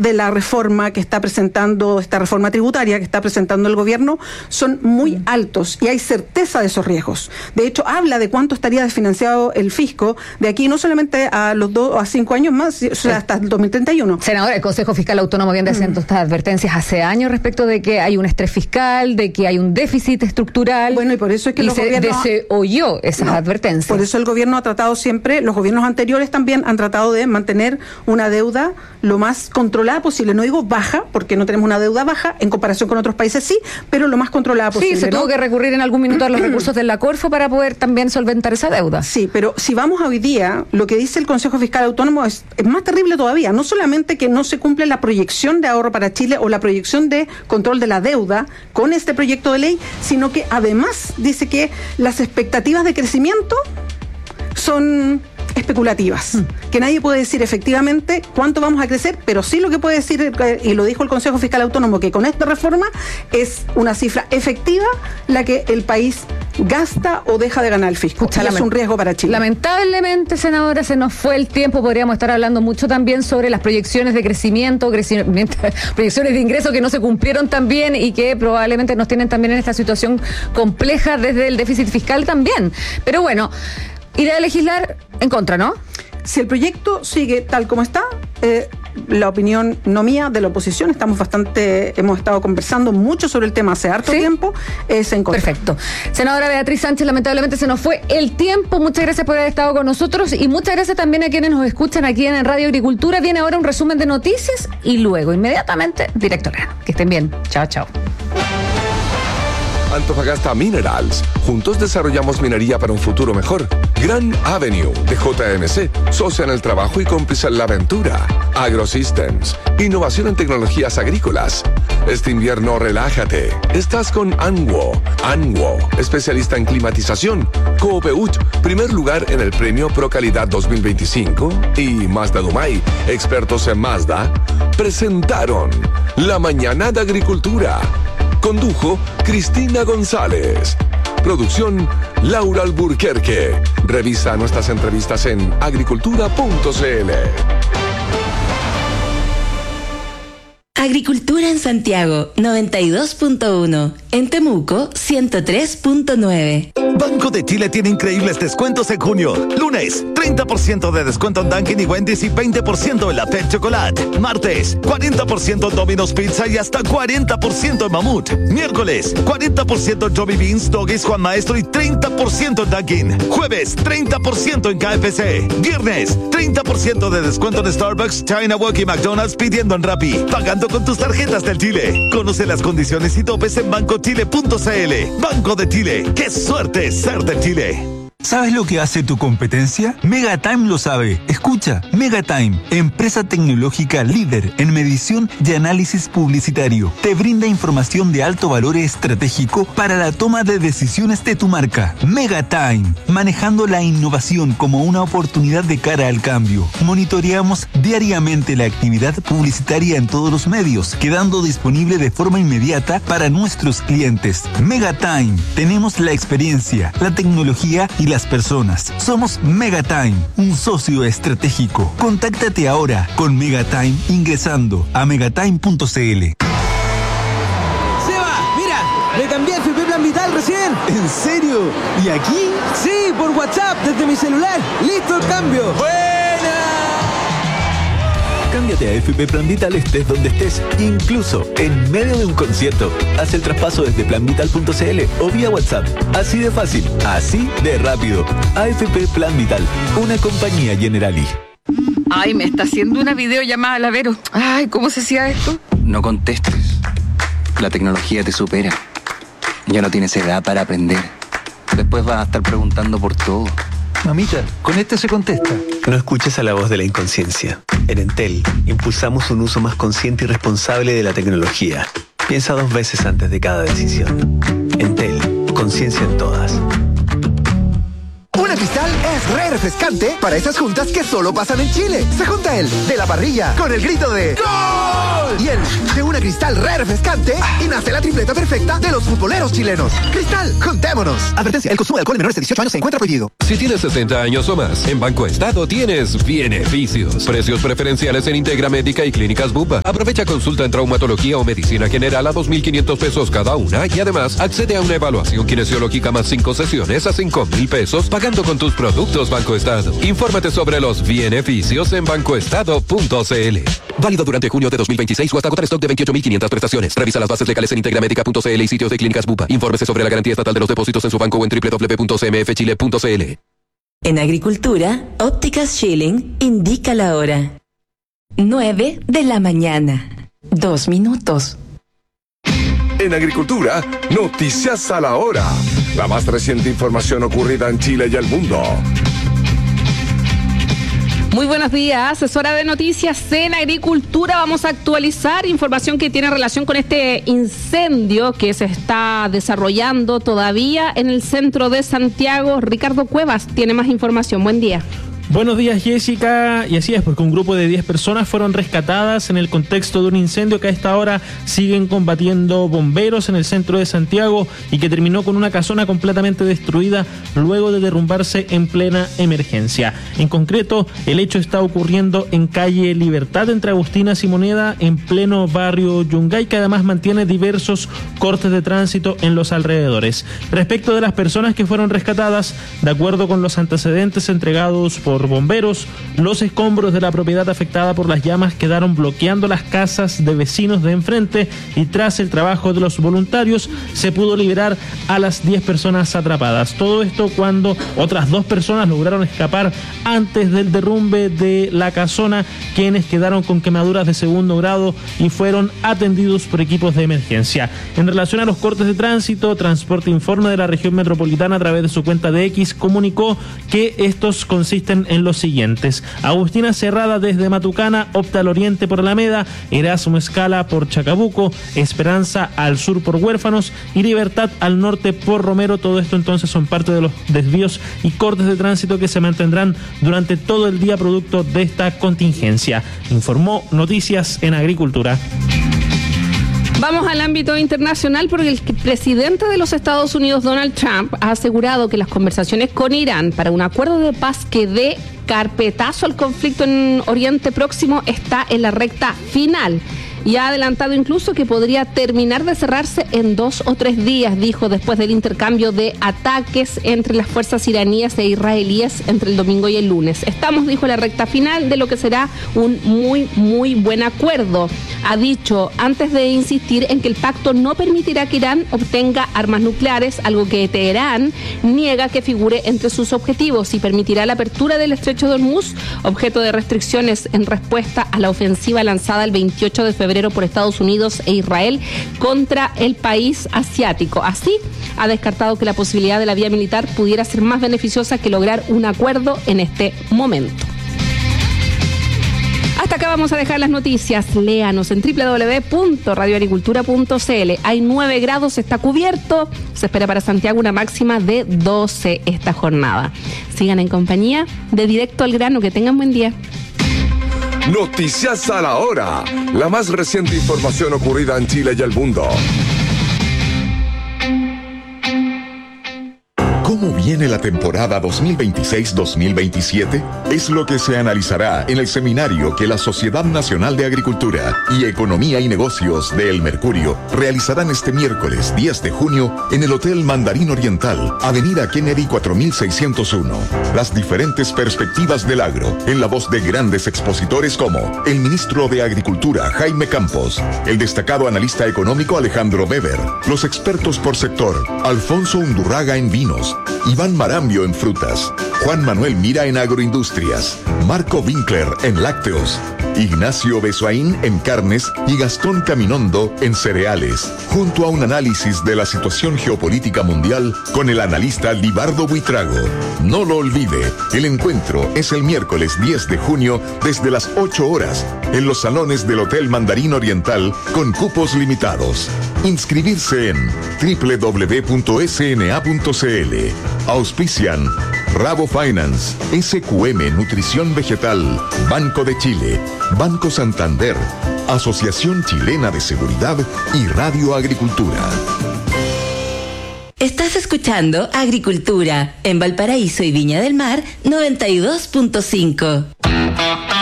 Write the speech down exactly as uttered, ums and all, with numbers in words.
de la reforma que está presentando, esta reforma tributaria que está presentando el gobierno, son muy mm. altos y hay certeza de esos riesgos. De hecho, habla de cuánto estaría desfinanciado el fisco de aquí no solamente a los dos o a cinco años más, o sea, hasta el dos mil treinta y uno. Senadora, el Consejo Fiscal Autónomo viene haciendo mm. estas advertencias hace años respecto de que hay un estrés fiscal, de que hay un déficit estructural. Bueno, y por eso es que y los se gobiernos desoyó esas no, advertencias. Por eso el gobierno ha tratado siempre, los gobiernos anteriores también han tratado de mantener una deuda lo más controlada posible. No digo baja, porque no tenemos una deuda baja, en comparación con otros países sí, pero lo más controlada posible. Sí, se ¿no? tuvo que recurrir en algún minuto a los recursos de la Corfo para poder también solventar esa deuda. Sí, pero si vamos a hoy día, lo que dice el Consejo Fiscal Autónomo es, es más terrible todavía. No solamente que no se cumple la proyección de ahorro para Chile o la proyección de control de la deuda con este proyecto de ley, sino que además dice que las expectativas de crecimiento son especulativas, mm. que nadie puede decir efectivamente cuánto vamos a crecer, pero sí lo que puede decir, y lo dijo el Consejo Fiscal Autónomo, que con esta reforma es una cifra efectiva la que el país gasta o deja de ganar el fisco. Pucha, y es un riesgo para Chile. Lamentablemente, senadora, se nos fue el tiempo. Podríamos estar hablando mucho también sobre las proyecciones de crecimiento, crecimiento proyecciones de ingreso que no se cumplieron también y que probablemente nos tienen también en esta situación compleja desde el déficit fiscal también. Pero bueno, idea de legislar en contra, ¿no? Si el proyecto sigue tal como está, eh, la opinión no mía, de la oposición, estamos bastante, hemos estado conversando mucho sobre el tema hace harto ¿Sí? tiempo, es en contra. Perfecto. Senadora Beatriz Sánchez, lamentablemente se nos fue el tiempo. Muchas gracias por haber estado con nosotros y muchas gracias también a quienes nos escuchan aquí en Radio Agricultura. Viene ahora un resumen de noticias y luego, inmediatamente, directo al grano. Que estén bien. Chao, chao. Antofagasta Minerals. Juntos desarrollamos minería para un futuro mejor. Gran Avenue de J M C. Socia en el trabajo y cómplice en la aventura. AgroSystems. Innovación en tecnologías agrícolas. Este invierno relájate. Estás con Anwo. Anwo. Especialista en climatización. Coopeut. Primer lugar en el premio Pro Calidad dos mil veinticinco. Y Mazda Dumay. Expertos en Mazda. Presentaron La Mañana de Agricultura. Condujo Cristina González. Producción Laura Alburquerque. Revisa nuestras entrevistas en agricultura punto c l. Agricultura en Santiago, noventa y dos punto uno. En Temuco, ciento tres punto nueve. Banco de Chile tiene increíbles descuentos en junio. Lunes, treinta por ciento de descuento en Dunkin' y Wendy's y veinte por ciento en la Pet Chocolate. Martes, cuarenta por ciento en Domino's Pizza y hasta cuarenta por ciento en Mamut. Miércoles, cuarenta por ciento en Joby Beans, Doggies, Juan Maestro y treinta por ciento en Dunkin'. Jueves, treinta por ciento en K F C. Viernes, treinta por ciento de descuento en Starbucks, China Walk y McDonald's pidiendo en Rappi. Pagando con tus tarjetas del Chile. Conoce las condiciones y topes en banco chile punto c l. Banco de Chile. ¡Qué suerte ser de Chile! ¿Sabes lo que hace tu competencia? Megatime lo sabe. Escucha, Megatime, empresa tecnológica líder en medición y análisis publicitario. Te brinda información de alto valor estratégico para la toma de decisiones de tu marca. Megatime, manejando la innovación como una oportunidad de cara al cambio. Monitoreamos diariamente la actividad publicitaria en todos los medios, quedando disponible de forma inmediata para nuestros clientes. Megatime, tenemos la experiencia, la tecnología y la las personas. Somos Megatime, un socio estratégico. Contáctate ahora con Megatime ingresando a megatime punto c l. Seba, mira, me cambié a F P Plan Vital recién. ¿En serio? ¿Y aquí? Sí, por WhatsApp, desde mi celular. ¡Listo el cambio! ¡Buena! Cámbiate a F P Plan Vital estés donde estés, incluso en medio de un concierto. Haz el traspaso desde plan vital punto c l o vía WhatsApp. Así de fácil, así de rápido. A F P Plan Vital, una compañía Generali. Ay, me está haciendo una videollamada la Vero. Ay, ¿cómo se hacía esto? No contestes. La tecnología te supera. Ya no tienes edad para aprender. Después vas a estar preguntando por todo. Mamita, con este se contesta. No escuches a la voz de la inconsciencia. En Entel, impulsamos un uso más consciente y responsable de la tecnología. Piensa dos veces antes de cada decisión. Entel, conciencia en todas. Una Cristal es re refrescante para esas juntas que solo pasan en Chile. Se junta el de la parrilla con el grito de ¡Gol! Y el de una Cristal re refrescante y nace la tripleta perfecta de los futboleros chilenos. Cristal, juntémonos. Advertencia, el consumo de alcohol en menores de dieciocho años se encuentra prohibido. Si tienes sesenta años o más, en Banco Estado tienes beneficios. Precios preferenciales en Integra Médica y Clínicas Bupa. Aprovecha consulta en traumatología o medicina general a dos mil quinientos pesos cada una y además accede a una evaluación kinesiológica más cinco sesiones a cinco mil pesos pagando con tus productos Banco Estado. Infórmate sobre los beneficios en bancoestado punto cl. Válido durante junio de dos mil veintiséis o hasta agotar stock de veintiocho mil quinientas prestaciones. Revisa las bases legales en integramédica punto cl y sitios de Clínicas Bupa. Infórmese sobre la garantía estatal de los depósitos en su banco o en doble u doble u doble u punto c m f chile punto c l. En Agricultura, Ópticas Schilling indica la hora. nueve de la mañana. Dos minutos. En Agricultura, noticias a la hora. La más reciente información ocurrida en Chile y el mundo. Muy buenos días, es hora de noticias en Agricultura. Vamos a actualizar información que tiene relación con este incendio que se está desarrollando todavía en el centro de Santiago. Ricardo Cuevas tiene más información. Buen día. Buenos días, Jessica, y así es, porque un grupo de diez personas fueron rescatadas en el contexto de un incendio que a esta hora siguen combatiendo bomberos en el centro de Santiago y que terminó con una casona completamente destruida luego de derrumbarse en plena emergencia. En concreto, el hecho está ocurriendo en calle Libertad entre Agustinas y Moneda, en pleno barrio Yungay, que además mantiene diversos cortes de tránsito en los alrededores. Respecto de las personas que fueron rescatadas, de acuerdo con los antecedentes entregados por bomberos, los escombros de la propiedad afectada por las llamas quedaron bloqueando las casas de vecinos de enfrente y tras el trabajo de los voluntarios se pudo liberar a las diez personas atrapadas. Todo esto cuando otras dos personas lograron escapar antes del derrumbe de la casona, quienes quedaron con quemaduras de segundo grado y fueron atendidos por equipos de emergencia. En relación a los cortes de tránsito, Transporte Informe de la región metropolitana a través de su cuenta de X comunicó que estos consisten en los siguientes: Agustina Cerrada desde Matucana opta al oriente por Alameda, Erasmo Escala por Chacabuco, Esperanza al sur por Huérfanos y Libertad al norte por Romero. Todo esto entonces son parte de los desvíos y cortes de tránsito que se mantendrán durante todo el día producto de esta contingencia. Informó Noticias en Agricultura. Vamos al ámbito internacional porque el presidente de los Estados Unidos, Donald Trump, ha asegurado que las conversaciones con Irán para un acuerdo de paz que dé carpetazo al conflicto en Oriente Próximo está en la recta final. Y ha adelantado incluso que podría terminar de cerrarse en dos o tres días, dijo, después del intercambio de ataques entre las fuerzas iraníes e israelíes entre el domingo y el lunes. Estamos, dijo, en la recta final de lo que será un muy, muy buen acuerdo. Ha dicho, antes de insistir en que el pacto no permitirá que Irán obtenga armas nucleares, algo que Teherán niega que figure entre sus objetivos, y permitirá la apertura del estrecho de Hormuz, objeto de restricciones en respuesta a la ofensiva lanzada el veintiocho de febrero por Estados Unidos e Israel contra el país asiático. Así, ha descartado que la posibilidad de la vía militar pudiera ser más beneficiosa que lograr un acuerdo en este momento. Hasta acá vamos a dejar las noticias. Léanos en doble u doble u doble u punto radio agricultura punto c l. Hay nueve grados, está cubierto. Se espera para Santiago una máxima de doce esta jornada. Sigan en compañía de Directo al Grano. Que tengan buen día. Noticias a la hora. La más reciente información ocurrida en Chile y el mundo. ¿Cómo viene la temporada dos mil veintiséis dos mil veintisiete? Es lo que se analizará en el seminario que la Sociedad Nacional de Agricultura y Economía y Negocios de El Mercurio realizarán este miércoles diez de junio en el Hotel Mandarín Oriental, Avenida Kennedy cuatro mil seiscientos uno. Las diferentes perspectivas del agro, en la voz de grandes expositores como el ministro de Agricultura Jaime Campos, el destacado analista económico Alejandro Weber, los expertos por sector Alfonso Undurraga en vinos, Iván Marambio en frutas, Juan Manuel Mira en agroindustrias, Marco Winkler en lácteos, Ignacio Besoaín en carnes y Gastón Caminondo en cereales, junto a un análisis de la situación geopolítica mundial con el analista Libardo Buitrago. No lo olvide, el encuentro es el miércoles diez de junio desde las ocho horas en los salones del Hotel Mandarín Oriental con cupos limitados. Inscribirse en doble u doble u doble u punto s n a punto c l. Auspician Rabo Finance, S Q M Nutrición Vegetal, Banco de Chile, Banco Santander, Asociación Chilena de Seguridad y Radio Agricultura. Estás escuchando Agricultura en Valparaíso y Viña del Mar noventa y dos punto cinco.